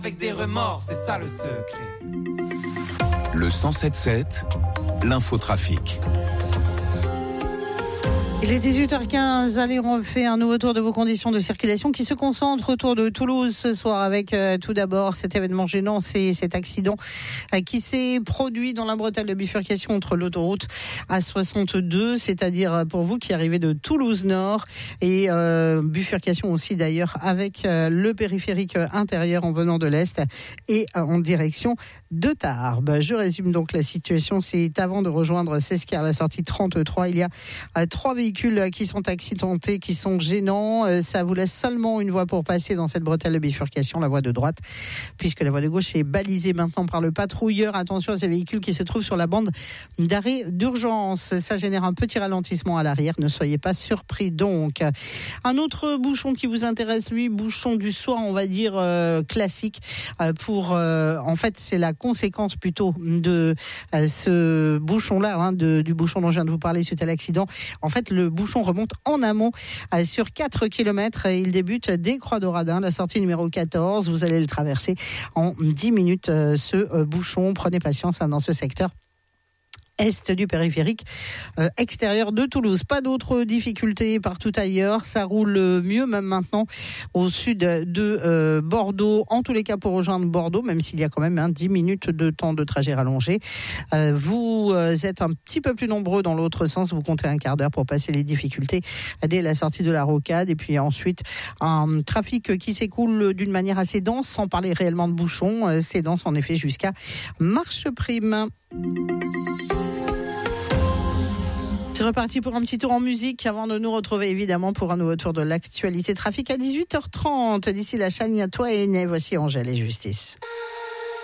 Avec des remords, c'est ça le secret. Le 107.7, l'infotrafic. Il est 18h15, allez, on fait un nouveau tour de vos conditions de circulation qui se concentrent autour de Toulouse ce soir avec tout d'abord cet événement gênant, c'est cet accident qui s'est produit dans la bretelle de bifurcation entre l'autoroute A62, c'est-à-dire pour vous qui arrivez de Toulouse Nord et bifurcation aussi d'ailleurs avec le périphérique intérieur en venant de l'Est et en direction de Tarbes. Je résume donc la situation, c'est avant de rejoindre Sesquier à la sortie 33, il y a 3 véhicules qui sont accidentés, qui sont gênants. Ça vous laisse seulement une voie pour passer dans cette bretelle de bifurcation, la voie de droite, puisque la voie de gauche est balisée maintenant par le patrouilleur. Attention à ces véhicules qui se trouvent sur la bande d'arrêt d'urgence. Ça génère un petit ralentissement à l'arrière. Ne soyez pas surpris donc. Un autre bouchon qui vous intéresse, lui, bouchon du soir, on va dire classique. En fait, c'est la conséquence plutôt de ce bouchon-là, du bouchon dont je viens de vous parler suite à l'accident. En fait, le bouchon remonte en amont sur 4 km. Il débute dès Croix-d'Oradin, la sortie numéro 14. Vous allez le traverser en 10 minutes, ce bouchon. Prenez patience dans ce secteur est du périphérique extérieur de Toulouse. Pas d'autres difficultés partout ailleurs. Ça roule mieux même maintenant au sud de Bordeaux. En tous les cas pour rejoindre Bordeaux, même s'il y a quand même 10 minutes de temps de trajet rallongé. Vous êtes un petit peu plus nombreux dans l'autre sens. Vous comptez un quart d'heure pour passer les difficultés dès la sortie de la rocade. Et puis ensuite, un trafic qui s'écoule d'une manière assez dense, sans parler réellement de bouchons. C'est dense en effet jusqu'à Marcheprime. C'est reparti pour un petit tour en musique avant de nous retrouver évidemment pour un nouveau tour de l'actualité trafic à 18h30. D'ici là, Shania Twain et voici Angèle et Justice.